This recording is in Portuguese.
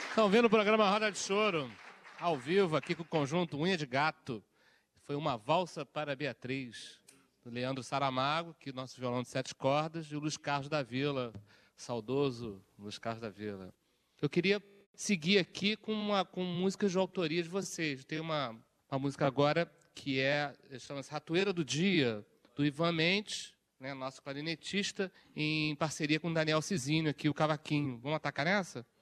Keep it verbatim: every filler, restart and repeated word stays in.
Estão vendo o programa Roda de Choro, ao vivo, aqui com o conjunto Unha de Gato. Foi uma valsa para Beatriz, do Leandro Saramago, que é o nosso violão de sete cordas, e o Luiz Carlos da Vila, saudoso Luiz Carlos da Vila. Eu queria seguir aqui com, uma, com músicas de autoria de vocês. Tem uma, uma música agora que é, chama-se Ratoeira do Dia, do Ivan Mendes, né, nosso clarinetista, em parceria com o Daniel Cizinho, aqui, o cavaquinho. Vamos atacar nessa?